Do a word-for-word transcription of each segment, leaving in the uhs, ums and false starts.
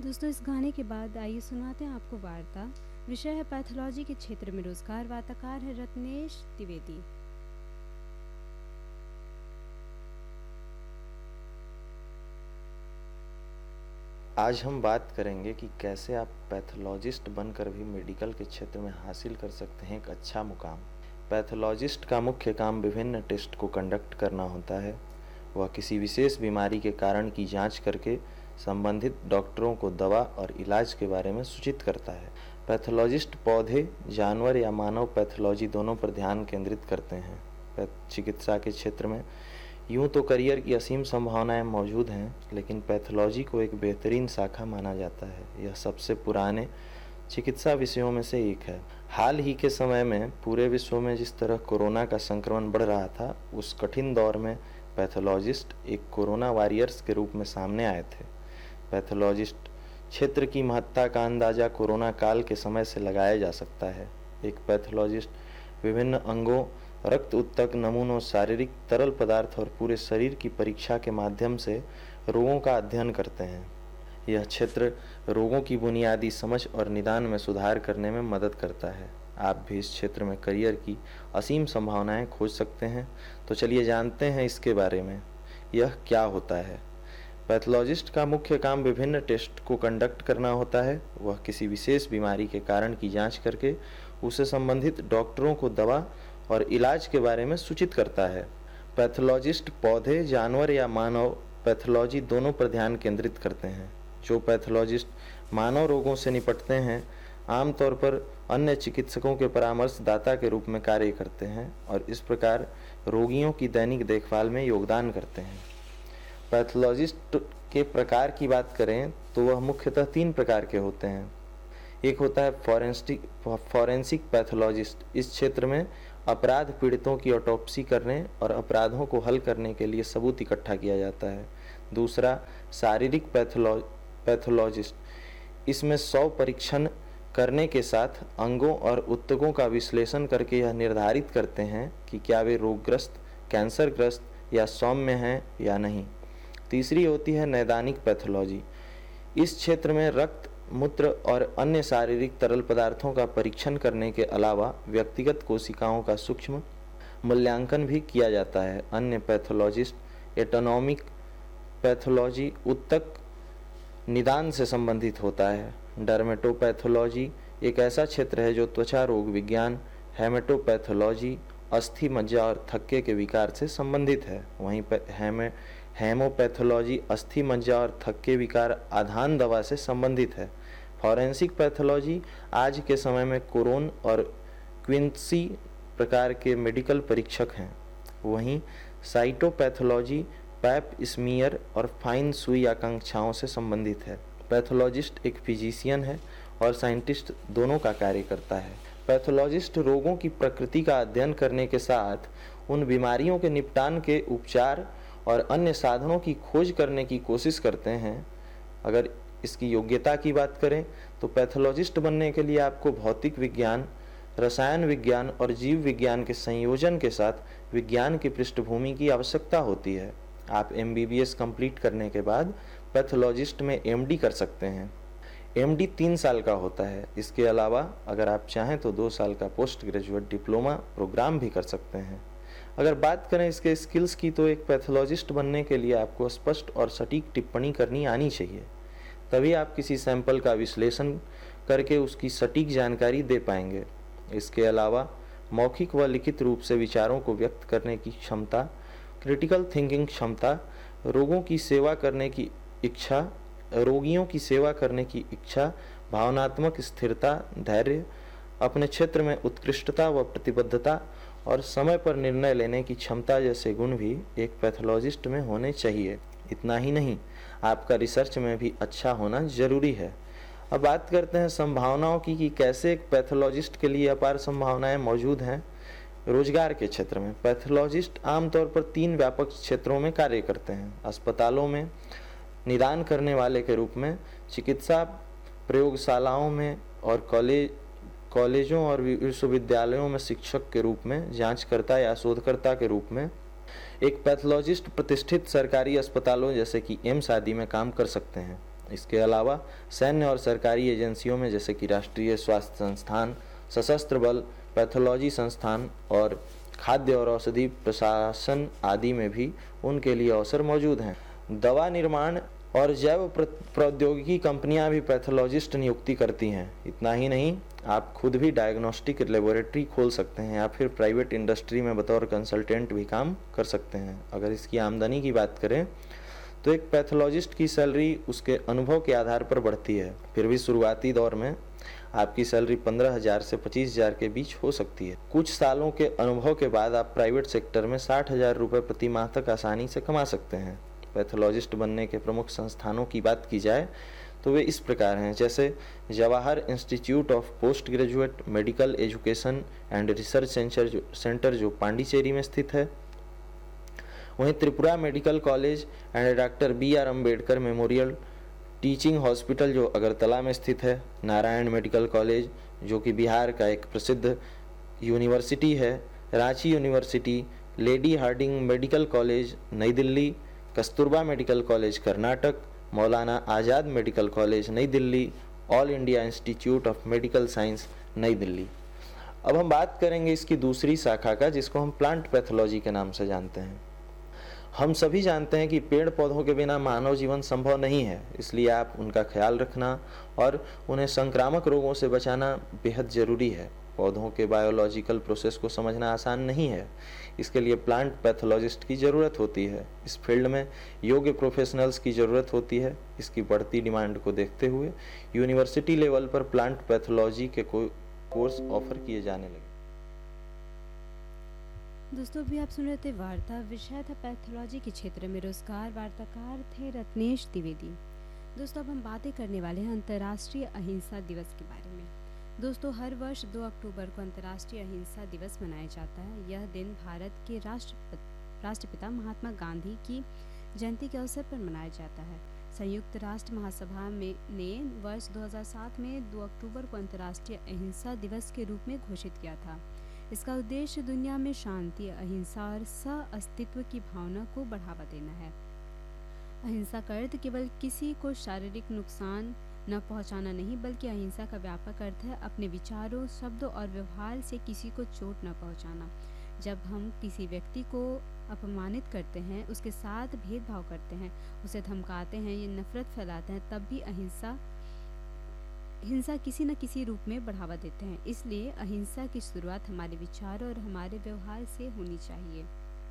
दोस्तों, इस गाने के बाद आइए सुनाते हैं आपको वार्ता। विषय है पैथोलॉजी के क्षेत्र में रोजगार। वार्ताकार है रत्नेश द्विवेदी। आज हम बात करेंगे कि कैसे आप पैथोलॉजिस्ट बनकर भी मेडिकल के क्षेत्र में हासिल कर सकते हैं एक अच्छा मुकाम। पैथोलॉजिस्ट का मुख्य काम विभिन्न टेस्ट को कंडक्ट करना होता है। वह किसी विशेष बीमारी के कारण की जांच करके संबंधित डॉक्टरों को दवा और इलाज के बारे में सूचित करता है। पैथोलॉजिस्ट पौधे, जानवर या मानव पैथोलॉजी दोनों पर ध्यान केंद्रित करते हैं। चिकित्सा के क्षेत्र में यूं तो करियर की असीम संभावनाएं मौजूद हैं, लेकिन पैथोलॉजी को एक बेहतरीन शाखा माना जाता है। यह सबसे पुराने चिकित्सा विषयों में से एक है। हाल ही के समय में पूरे विश्व में जिस तरह कोरोना का संक्रमण बढ़ रहा था, उस कठिन दौर में पैथोलॉजिस्ट एक कोरोना वॉरियर्स के रूप में सामने आए थे। पैथोलॉजिस्ट क्षेत्र की महत्ता का अंदाजा कोरोना काल के समय से लगाया जा सकता है। एक पैथोलॉजिस्ट विभिन्न अंगों, रक्त ऊतक नमूनों, शारीरिक तरल पदार्थ और पूरे शरीर की परीक्षा के माध्यम से रोगों का अध्ययन करते हैं। यह क्षेत्र रोगों की बुनियादी समझ और निदान में सुधार करने में मदद करता है। आप भी इस क्षेत्र में करियर की असीम संभावनाएं खोज सकते हैं। तो चलिए जानते हैं इसके बारे में। यह क्या होता है? पैथोलॉजिस्ट का मुख्य काम विभिन्न टेस्ट को कंडक्ट करना होता है। वह किसी विशेष बीमारी के कारण की जांच करके उसे संबंधित डॉक्टरों को दवा और इलाज के बारे में सूचित करता है। पैथोलॉजिस्ट पौधे, जानवर या मानव पैथोलॉजी दोनों पर ध्यान केंद्रित करते हैं। जो पैथोलॉजिस्ट मानव रोगों से निपटते हैं, आमतौर पर अन्य चिकित्सकों के परामर्शदाता के रूप में कार्य करते हैं और इस प्रकार रोगियों की दैनिक देखभाल में योगदान करते हैं। पैथोलॉजिस्ट के प्रकार की बात करें तो वह मुख्यतः तीन प्रकार के होते हैं। एक होता है फॉरेंसिक फॉरेंसिक पैथोलॉजिस्ट। इस क्षेत्र में अपराध पीड़ितों की ऑटोप्सी करने और अपराधों को हल करने के लिए सबूत इकट्ठा किया जाता है। दूसरा शारीरिक पैथोलॉ पैथोलॉजिस्ट। इसमें सौ परीक्षण करने के साथ अंगों और ऊतकों का विश्लेषण करके यह निर्धारित करते हैं कि क्या वे रोगग्रस्त, कैंसरग्रस्त या सौम्य हैं या नहीं। तीसरी होती है नैदानिक पैथोलॉजी। इस क्षेत्र में रक्त, मूत्र और अन्य शारीरिक तरल पदार्थों का परीक्षण करने के अलावा व्यक्तिगत कोशिकाओं का सूक्ष्म मूल्यांकन भी किया जाता है। अन्य पैथोलॉजिस्ट एटोनॉमिक पैथोलॉजी ऊतक निदान से संबंधित होता है। डर्मेटोपैथोलॉजी एक ऐसा क्षेत्र है जो त्वचा रोग विज्ञान, हेमेटोपैथोलॉजी अस्थि, मज्जा और थक्के के विकार से संबंधित है। वहीं हेमे हेमोपैथोलॉजी अस्थि, मज्जा और थक्के विकार आधान दवा से संबंधित है। फॉरेंसिक पैथोलॉजी आज के समय में कोरोन और क्विंसी प्रकार के मेडिकल परीक्षक हैं। वहीं साइटोपैथोलॉजी पैप स्मीयर और फाइन सुई आकांक्षाओं से संबंधित है। पैथोलॉजिस्ट एक फिजिशियन है और साइंटिस्ट दोनों का कार्य करता है। पैथोलॉजिस्ट रोगों की प्रकृति का अध्ययन करने के साथ उन बीमारियों के निपटान के उपचार और अन्य साधनों की खोज करने की कोशिश करते हैं। अगर इसकी योग्यता की बात करें तो पैथोलॉजिस्ट बनने के लिए आपको भौतिक विज्ञान, रसायन विज्ञान और जीव विज्ञान के संयोजन के साथ विज्ञान की पृष्ठभूमि की आवश्यकता होती है। आप M B B S complete करने के बाद पैथोलॉजिस्ट में एम डी कर सकते हैं। एम डी तीन साल का होता है। इसके अलावा अगर आप चाहें तो दो साल का पोस्ट ग्रेजुएट डिप्लोमा प्रोग्राम भी कर सकते हैं। अगर बात करें इसके स्किल्स की तो एक पैथोलॉजिस्ट बनने के लिए आपको स्पष्ट और सटीक टिप्पणी करनी आनी चाहिए। तभी आप किसी सैंपल का विश्लेषण करके उसकी सटीक जानकारी दे पाएंगे। इसके अलावा मौखिक व लिखित रूप से विचारों को व्यक्त करने की क्षमता, क्रिटिकल थिंकिंग क्षमता, रोगों की सेवा करने की इच्छा रोगियों की सेवा करने की इच्छा, भावनात्मक स्थिरता, धैर्य, अपने क्षेत्र में उत्कृष्टता व प्रतिबद्धता और समय पर निर्णय लेने की क्षमता जैसे गुण भी एक पैथोलॉजिस्ट में होने चाहिए। इतना ही नहीं, आपका रिसर्च में भी अच्छा होना जरूरी है। अब बात करते हैं संभावनाओं की कि कैसे एक पैथोलॉजिस्ट के लिए अपार संभावनाएं मौजूद हैं। रोजगार के क्षेत्र में पैथोलॉजिस्ट आमतौर पर तीन व्यापक क्षेत्रों में कार्य करते हैं। अस्पतालों में निदान करने वाले के रूप में, चिकित्सा प्रयोगशालाओं में और कॉलेज कॉलेजों और विश्वविद्यालयों में शिक्षक के रूप में, जांचकर्ता या शोधकर्ता के रूप में। एक पैथोलॉजिस्ट प्रतिष्ठित सरकारी अस्पतालों जैसे कि एम्स आदि में काम कर सकते हैं। इसके अलावा सैन्य और सरकारी एजेंसियों में जैसे कि राष्ट्रीय स्वास्थ्य संस्थान, सशस्त्र बल, पैथोलॉजी संस्थान और खाद्य और औषधि प्रशासन आदि में भी उनके लिए अवसर मौजूद हैं। दवा निर्माण और जैव प्रौद्योगिकी कंपनियां भी पैथोलॉजिस्ट नियुक्ति करती हैं। इतना ही नहीं, आप खुद भी डायग्नोस्टिक लेबोरेटरी खोल सकते हैं या फिर प्राइवेट इंडस्ट्री में बतौर कंसल्टेंट भी काम कर सकते हैं। अगर इसकी आमदनी की बात करें तो एक पैथोलॉजिस्ट की सैलरी उसके अनुभव के आधार पर बढ़ती है। फिर भी शुरुआती दौर में आपकी सैलरी पंद्रह हजार से पच्चीस हजार के बीच हो सकती है। कुछ सालों के अनुभव के बाद आप प्राइवेट सेक्टर में साठ हजार रुपये प्रति माह तक आसानी से कमा सकते हैं। पैथोलॉजिस्ट बनने के प्रमुख संस्थानों की बात की जाए तो वे इस प्रकार हैं, जैसे Jawahar institute of post graduate medical education and research centre centre जो पांडिचेरी में स्थित है, वहीं Tripura medical college and doctor B are Ambedkar memorial teaching hospital जो अगरतला में स्थित है, नारायण मेडिकल कॉलेज जो कि बिहार का एक प्रसिद्ध यूनिवर्सिटी है, Ranchi university, lady Hardinge medical college नई दिल्ली, कस्तूरबा मेडिकल कॉलेज कर्नाटक, मौलाना आज़ाद मेडिकल कॉलेज नई Delhi, all India institute of medical science नई दिल्ली। अब हम बात करेंगे इसकी दूसरी शाखा का, जिसको हम प्लांट पैथोलॉजी के नाम से जानते हैं। हम सभी जानते हैं कि पेड़ पौधों के बिना मानव जीवन संभव नहीं है, इसलिए आप उनका ख्याल रखना और उन्हें संक्रामक रोगों से बचाना बेहद ज़रूरी है। पौधों के बायोलॉजिकल प्रोसेस को समझना आसान नहीं है, इसके लिए प्लांट पैथोलॉजिस्ट की ज़रूरत होती है। इस फील्ड में योग्य प्रोफेशनल्स की ज़रूरत होती है। इसकी बढ़ती डिमांड को देखते हुए यूनिवर्सिटी लेवल पर प्लांट पैथोलॉजी के कोर्स ऑफर किए जाने लगे। दोस्तों भी आप सुन रहे थे वार्ता, विषय था पैथोलॉजी के क्षेत्र में रोजगार। वार्ताकार थे रत्नेश द्विवेदी। दोस्तों अब हम बातें करने वाले हैं अंतर्राष्ट्रीय अहिंसा दिवस के बारे में। दोस्तों हर वर्ष दो अक्टूबर को अंतर्राष्ट्रीय अहिंसा दिवस मनाया जाता है। यह दिन भारत के राष्ट्र राष्ट्रपिता महात्मा गांधी की जयंती के अवसर पर मनाया जाता है। संयुक्त राष्ट्र महासभा में ने वर्ष दो हज़ार सात में दो अक्टूबर को अंतर्राष्ट्रीय अहिंसा दिवस के रूप में घोषित किया था। इसका उद्देश्य दुनिया में शांति, अहिंसा और सह-अस्तित्व की भावना को बढ़ावा देना है। अहिंसा का अर्थ केवल किसी को शारीरिक नुकसान न पहुंचाना नहीं, बल्कि अहिंसा का व्यापक अर्थ है अपने विचारों, शब्दों और व्यवहार से किसी को चोट न पहुंचाना। जब हम किसी व्यक्ति को अपमानित करते हैं, उसके साथ भेदभाव करते हैं, उसे धमकाते हैं या नफरत फैलाते हैं, तब भी अहिंसा हिंसा किसी न किसी रूप में बढ़ावा देते हैं। इसलिए अहिंसा की शुरुआत हमारे विचारों और हमारे व्यवहार से होनी चाहिए।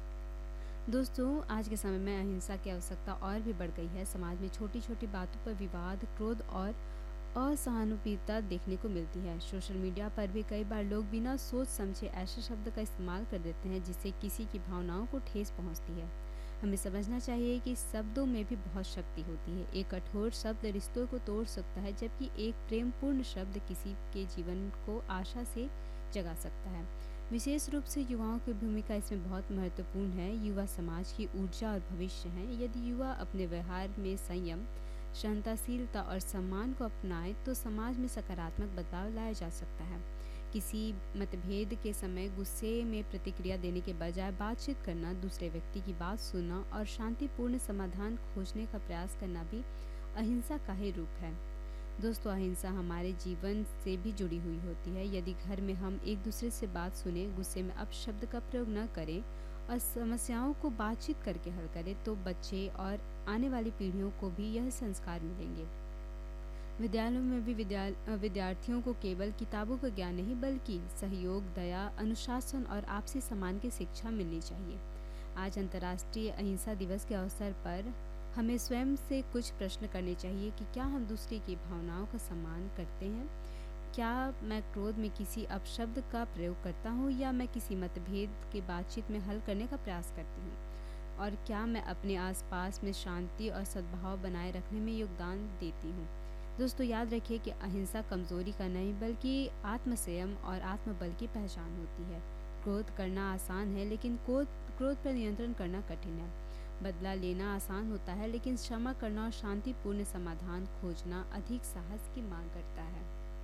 दोस्तों आज के समय में अहिंसा की आवश्यकता और भी बढ़ गई है। समाज में छोटी छोटी बातों पर विवाद, क्रोध और असहानुभूति देखने को मिलती है। सोशल मीडिया पर भी कई बार लोग बिना सोच समझे ऐसे शब्द का इस्तेमाल कर देते हैं जिससे किसी की भावनाओं को ठेस पहुंचती है। हमें समझना चाहिए कि शब्दों में भी बहुत शक्ति होती है। एक कठोर शब्द रिश्तों को तोड़ सकता है, जबकि एक प्रेमपूर्ण शब्द किसी के जीवन को आशा से जगा सकता है। विशेष रूप से युवाओं की भूमिका इसमें बहुत महत्वपूर्ण है। युवा समाज की ऊर्जा और भविष्य हैं। यदि युवा अपने व्यवहार में संयम, सहनशीलता और सम्मान को अपनाए तो समाज में सकारात्मक बदलाव लाया जा सकता है। किसी मतभेद के समय गुस्से में प्रतिक्रिया देने के बजाय बातचीत करना, दूसरे व्यक्ति की बात सुनना और शांतिपूर्ण समाधान खोजने का प्रयास करना भी अहिंसा का ही रूप है। दोस्तों अहिंसा हमारे जीवन से भी जुड़ी हुई होती है। यदि घर में हम एक दूसरे से बात सुने, गुस्से में अपशब्द का प्रयोग न करें और समस्याओं को बातचीत करके हल करें, तो बच्चे और आने वाली पीढ़ियों को भी यह संस्कार मिलेंगे। विद्यालयों में भी विद्या विद्यार्थियों को केवल किताबों का ज्ञान नहीं, बल्कि सहयोग, दया, अनुशासन और आपसी सम्मान की शिक्षा मिलनी चाहिए। आज अंतर्राष्ट्रीय अहिंसा दिवस के अवसर पर हमें स्वयं से कुछ प्रश्न करने चाहिए कि क्या हम दूसरे की भावनाओं का सम्मान करते हैं? क्या मैं क्रोध में किसी अपशब्द का प्रयोग करता हूँ या मैं किसी मतभेद के बातचीत में हल करने का प्रयास करती हूँ? और क्या मैं अपने आसपास में शांति और सद्भाव बनाए रखने में योगदान देती हूँ? दोस्तों याद रखिए कि अहिंसा कमजोरी का नहीं, बल्कि आत्मसंयम और आत्मबल की पहचान होती है। क्रोध करना आसान है, लेकिन क्रोध क्रोध पर नियंत्रण करना कठिन है। बदला लेना आसान होता है, लेकिन क्षमा करना और शांतिपूर्ण समाधान खोजना अधिक साहस की मांग करता है।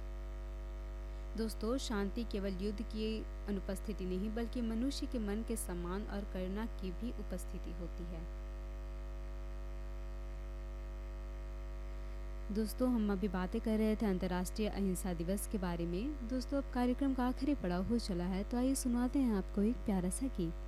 दोस्तों शांति केवल युद्ध की अनुपस्थिति नहीं, बल्कि मनुष्य के मन के सम्मान और करुणा की भी उपस्थिति होती है। दोस्तों हम अभी बातें कर रहे थे अंतर्राष्ट्रीय अहिंसा दिवस के बारे में। दोस्तों अब कार्यक्रम का आखिरी पड़ाव हो चला है, तो आइए सुनाते हैं आपको एक प्यारा सा गीत।